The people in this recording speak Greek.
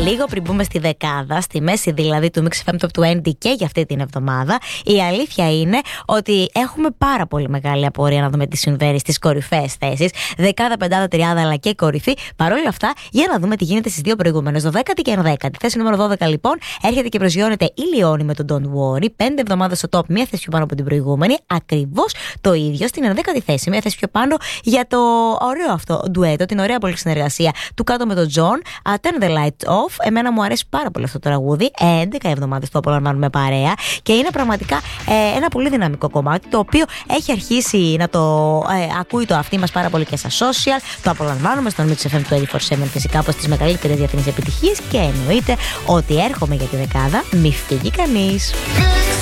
λίγο πριν μπούμε στη δεκάδα, στη μέση δηλαδή του Mix FM Top 20 και για αυτή την εβδομάδα, η αλήθεια είναι ότι έχουμε πάρα πολύ μεγάλη απορία να δούμε τι συμβαίνει στις κορυφαίες θέσεις. Δεκάδα, πεντάδα, τριάδα αλλά και κορυφή. Παρ' όλα αυτά, για να δούμε τι γίνεται στις δύο προηγούμενες, 12η και 11η. Θέση νούμερο 12 λοιπόν έρχεται και προσγειώνεται η Λιόνι με τον Don't Worry. 5 εβδομάδες στο top, μία θέση πιο πάνω από την προηγούμενη. Ακριβώς το ίδιο στην 11η θέση, μία θέση πιο πάνω για το ωραίο αυτό ντουέτο, την ωραία πολύ συνεργασία του κάτω με τον John. Turn the lights off. Εμένα μου αρέσει πάρα πολύ αυτό το τραγούδι. 11 εβδομάδες το απολαμβάνουμε παρέα και είναι πραγματικά ένα πολύ δυναμικό κομμάτι, το οποίο έχει αρχίσει να το ακούει το αυτί μας πάρα πολύ και στα social. Το απολαμβάνουμε στον Mix FM 24/7 φυσικά από τις μεγαλύτερες διεθνείς επιτυχίες και εννοείται ότι έρχομαι για τη δεκάδα. Μη φύγει κανείς.